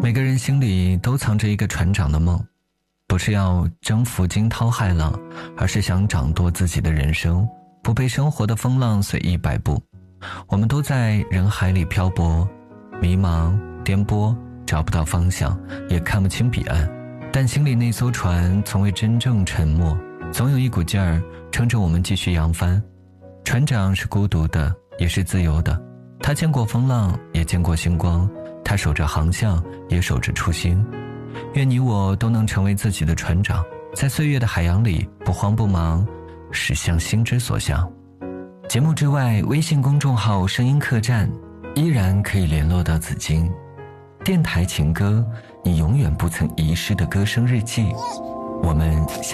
每个人心里都藏着一个船长的梦，不是要征服惊涛骇浪，而是想掌舵自己的人生，不被生活的风浪随意摆布。我们都在人海里漂泊，迷茫颠簸，找不到方向，也看不清彼岸，但心里那艘船从未真正沉没，总有一股劲儿撑着我们继续扬帆。船长是孤独的，也是自由的，他见过风浪，也见过星光，他守着航向，也守着初心。愿你我都能成为自己的船长，在岁月的海洋里不慌不忙，驶向心之所向。节目之外，微信公众号声音客栈依然可以联络到紫金。电台情歌，你永远不曾遗失的歌声日记。我们下